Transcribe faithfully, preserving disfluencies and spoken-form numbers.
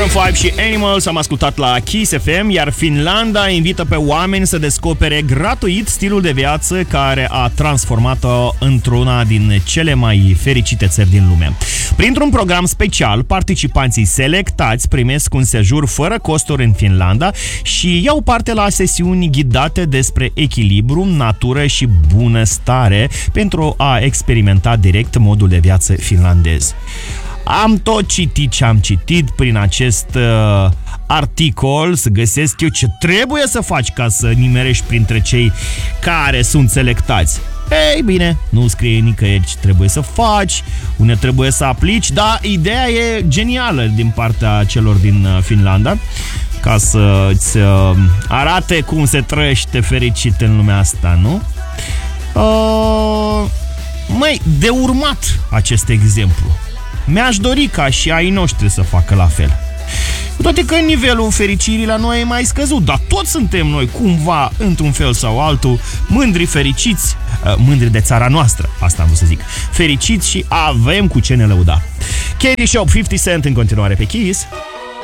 Maroon cinci și Animals am ascultat la Kiss F M, iar Finlanda invită pe oameni să descopere gratuit stilul de viață care a transformat-o într-una din cele mai fericite țări din lume. Printr-un program special, participanții selectați primesc un sejur fără costuri în Finlanda și iau parte la sesiuni ghidate despre echilibru, natură și bunăstare pentru a experimenta direct modul de viață finlandez. Am tot citit ce am citit prin acest uh, articol, să găsesc eu ce trebuie să faci ca să nimerești printre cei care sunt selectați. Ei bine, nu scrie nicăieri ce trebuie să faci, unde trebuie să aplici, dar ideea e genială din partea celor din Finlanda, ca să îți uh, arate cum se trăiește fericit în lumea asta, nu? Uh, măi, de urmat acest exemplu. Mi-aș dori ca și ai noștri să facă la fel. Cu toate că nivelul fericirii la noi e mai scăzut, dar toți suntem noi cumva, într-un fel sau altul, mândri, fericiți, mândri de țara noastră, asta am vrut să zic, fericiți și avem cu ce ne lăuda. Katie Shop, cincizeci Cent în continuare pe Kiss.